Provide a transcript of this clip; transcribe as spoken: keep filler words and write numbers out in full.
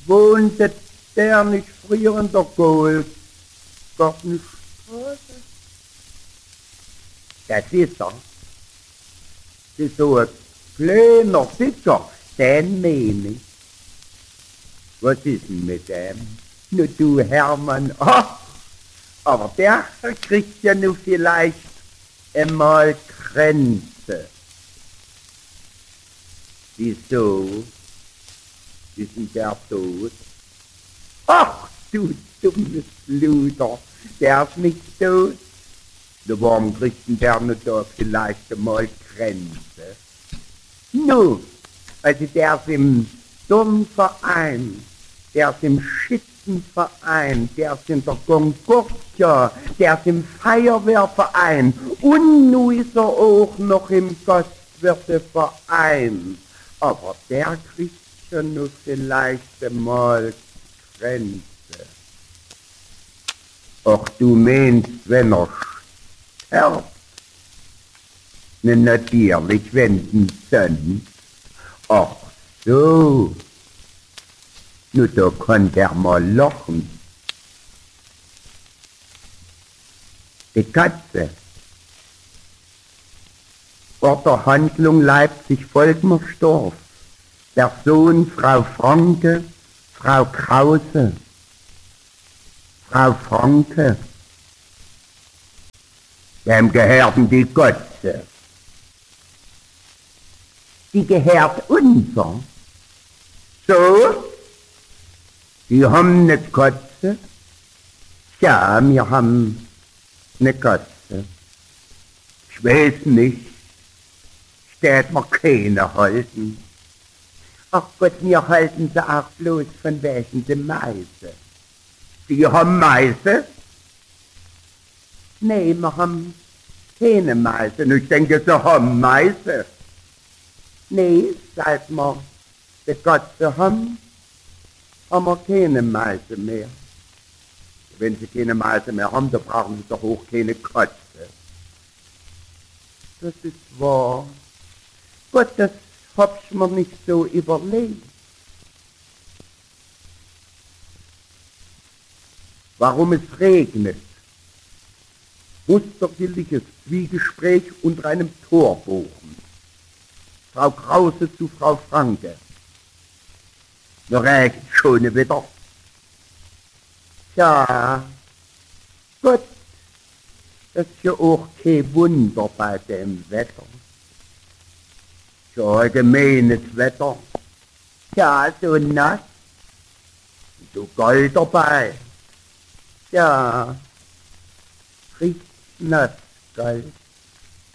Wohnte der nicht früher in der Goldgartenstraße? Das ist er. Das ist so ein kleiner Dicker, den meine ich. Was ist denn mit dem? Nur du, Hermann, ach, aber der kriegt ja nur vielleicht einmal Grenze. Wieso? Ist denn der tot? Ach, du dummes Luder, der ist nicht tot. Na, warum kriegt denn der nur da vielleicht einmal Grenze? Nu, also der ist im Turnverein, der ist im Schützenverein, der ist in der Concordia, der ist im Feuerwehrverein und nu ist er auch noch im Gastwirteverein. Aber der kriegt schon nur vielleicht einmal Grenze. Ach, du meinst, wenn er sterbt? Ne, natürlich, wenn denn sonst. Ach so. Nur da kann der mal lachen. Die Katze. Vor der Handlung Leipzig-Volkmersdorf. Der Sohn Frau Franke, Frau Krause. Frau Franke. Wem gehörten die Katze? Die gehört unser. So? Die haben eine Katze? Ja, wir haben eine Katze. Ich weiß nicht. Steht mir keine halten. Ach Gott, wir halten sie auch bloß von welchen die Meise. Die haben Meise? Nee, wir haben keine Meise. Und ich denke, sie haben Meise. Nee, seit wir die Katze haben, haben wir keine Meise mehr. Wenn sie keine Meise mehr haben, dann brauchen sie doch auch keine Katze. Das ist wahr. Gott, das hab ich mir nicht so überlegt. Warum es regnet? Mustergültiges Zwiegespräch unter einem Torbogen. Frau Krause zu Frau Franke. Da regnet schon wieder. Tja, Gott, das ist ja auch kein Wunder bei dem Wetter. So allgemeines Wetter. Ja, so nass, so kalt dabei. Ja, riecht nass, kalt.